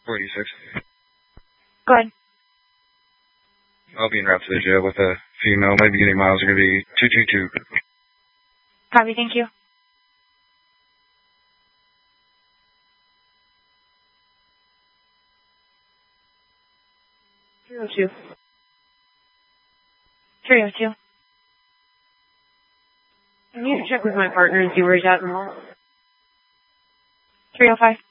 486. Go ahead. I'll be en route to the jail with a female. My beginning miles are going to be 222. Copy, thank you. Two. 302. I need to check with my partner and see where he's at in the hall. 305.